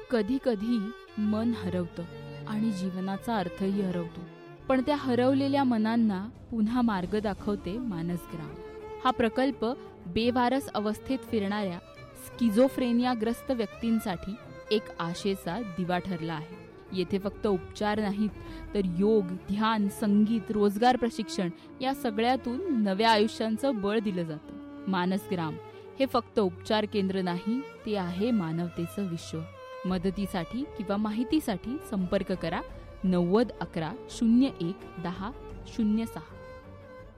कधी कधी मन हरवतं आणि जीवनाचा अर्थही हरवतो, पण त्या हरवलेल्या मनांना पुन्हा मार्ग दाखवते मानसग्राम. हा प्रकल्प बेवारस अवस्थेत फिरणाऱ्या स्किझोफ्रेनियाग्रस्त व्यक्तींसाठी एक आशेचा दिवा ठरला आहे. येथे फक्त उपचार नाहीत, तर योग, ध्यान, संगीत, रोजगार प्रशिक्षण या सगळ्यातून नव्या आयुष्यांचं बळ दिलं जातं. मानसग्राम हे फक्त उपचार केंद्र नाही, ते आहे मानवतेचं विश्व. मदतीसाठी किंवा माहितीसाठी संपर्क करा 90 11 01 10 06.